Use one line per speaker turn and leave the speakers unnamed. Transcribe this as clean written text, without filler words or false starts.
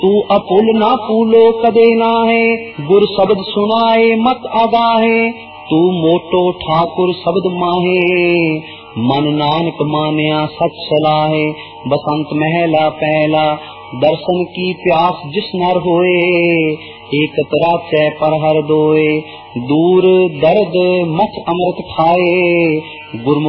तू अपुल ना पूलो कदे नाहे, गुर शब्द सुनाए मत आगाहे। तू मोटो ठाकुर शब्द माहे, मन नानक मानिया सच सलाहे। बसंत महला पहला, दर्शन की प्यास जिस नर होए। एक तराचै पर हर दोए, दूर दर्द मच अमृत खाए। गुरमुख